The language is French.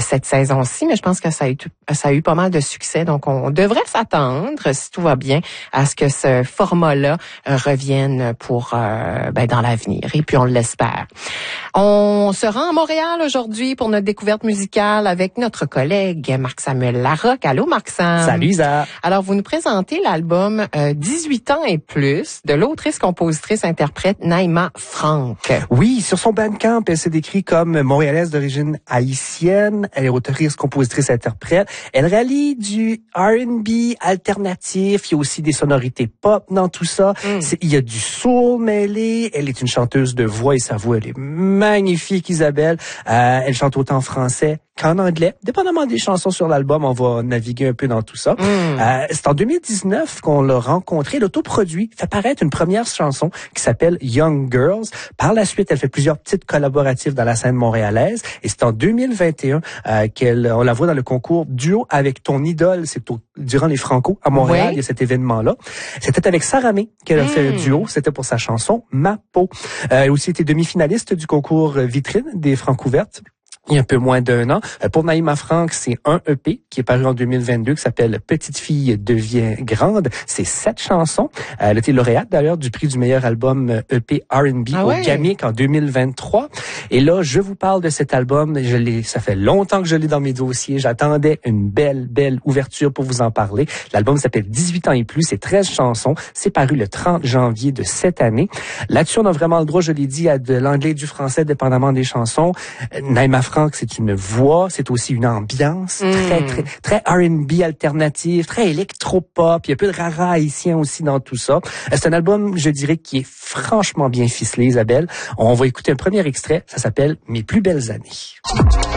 cette saison-ci, mais je pense que ça a eu pas mal de succès. Donc, on devrait s'attendre, si tout va bien, à ce que ce format-là revienne pour dans l'avenir. Et puis, on l'espère. On se rend à Montréal aujourd'hui pour notre découverte musicale avec notre collègue Marc-Samuel Larocque. Allô, Marc-Sam. Salut, Isa. Alors, vous nous présentez l'album 18 ans et plus de l'autrice, compositrice, interprète Naïma Franck. Oui, sur son Bandcamp, elle s'est décrite comme montréalaise d'origine haïtienne. Elle est autrice, compositrice, interprète. Elle rallie du R&B alternatif. Il y a aussi des sonorités pop dans tout ça. Il y a du soul mêlé. Elle est une chanteuse de voix et sa voix, elle est magnifique, Isabelle. Elle chante autant en français qu'en anglais. Dépendamment des chansons sur l'album, on va naviguer un peu dans tout ça. C'est en 2019 qu'on l'a rencontré. L'autoproduit fait paraître une première chanson qui s'appelle Young Girls. Par la suite, elle fait plusieurs petites collaboratifs dans la scène montréalaise. Et c'est en 2021 on la voit dans le concours Duo avec ton idole. C'est durant les Franco à Montréal, oui. Il y a cet événement-là. C'était avec Sarah May qu'elle a fait un duo. C'était pour sa chanson Ma peau. Elle a aussi été demi-finaliste du concours Vitrine des Francouvertes. Il y a un peu moins d'un an. Pour Naïma Franck, c'est un EP qui est paru en 2022 qui s'appelle Petite fille devient grande. C'est 7 chansons. Elle a été lauréate d'ailleurs du prix du meilleur album EP R&B au GAMIC en 2023. Et là, je vous parle de cet album. Ça fait longtemps que je l'ai dans mes dossiers. J'attendais une belle ouverture pour vous en parler. L'album s'appelle 18 ans et plus. C'est 13 chansons. C'est paru le 30 janvier de cette année. Là-dessus, on a vraiment le droit, je l'ai dit, à de l'anglais et du français, dépendamment des chansons. Naïma Franck, c'est une voix, c'est aussi une ambiance très R&B alternative, très électropop. Il y a peu de rara haïtien aussi dans tout ça. C'est un album, je dirais, qui est franchement bien ficelé, Isabelle. On va écouter un premier extrait. Ça s'appelle Mes plus belles années.